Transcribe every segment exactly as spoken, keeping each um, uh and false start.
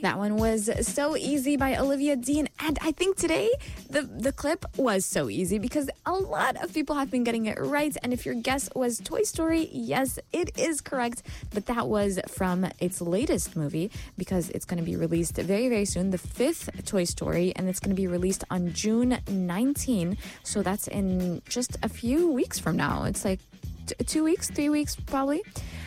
That one was So Easy by Olivia Dean. And I think today the, the clip was so easy because a lot of people have been getting it right. And if your guess was Toy Story, yes, it is correct. But that was from its latest movie because it's going to be released very, very soon. The fifth Toy Story, and it's going to be released on June nineteenth. So that's in just a few weeks from now. It's like t- two weeks, three weeks probably.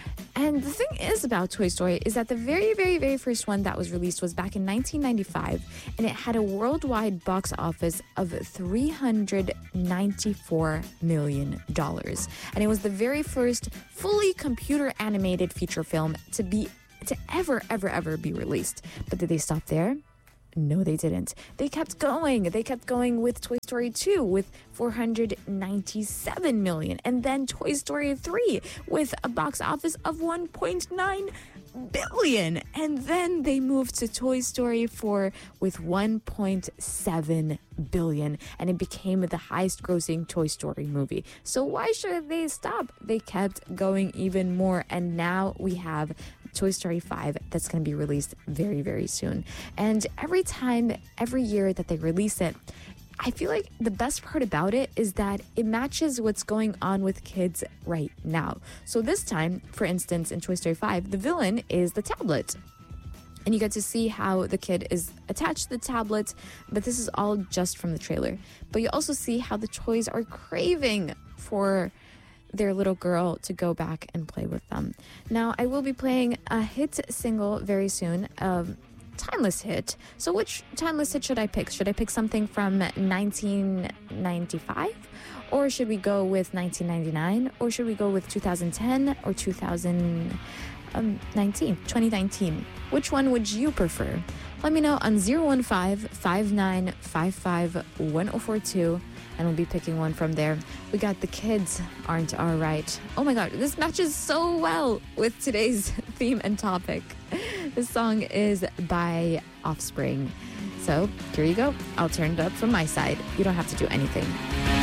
And the thing is about Toy Story is that the very, very, very first one that was released was back in nineteen ninety-five, and it had a worldwide box office of three hundred ninety-four million dollars. And it was the very first fully computer animated feature film to be to ever, ever, ever be released. But did they stop there? No, they didn't. They kept going. They kept going with Toy Story two with four hundred ninety-seven million dollars. And then Toy Story three with a box office of one point nine billion dollars. And then they moved to Toy Story four with one point seven billion dollars. And it became the highest grossing Toy Story movie. So why should they stop? They kept going even more. And now we have Toy Story five that's going to be released very, very soon. And every time, every year that they release it, I feel like the best part about it is that it matches what's going on with kids right now. So this time, for instance, in Toy Story five, the villain is the tablet. And you get to see how the kid is attached to the tablet, but this is all just from the trailer. But you also see how the toys are craving for their little girl to go back and play with them. Now, I will be playing a hit single very soon, a timeless hit. So which timeless hit should I pick? Should I pick something from nineteen ninety-five? Or should we go with nineteen ninety-nine? Or should we go with two thousand ten or two thousand nineteen, twenty nineteen? Which one would you prefer? Let me know on zero one five, five nine five five, one zero four two. And we'll be picking one from there. We got The Kids Aren't Alright. Oh my god, this matches so well with today's theme and topic. This song is by Offspring. So here you go. I'll turn it up from my side. You don't have to do anything.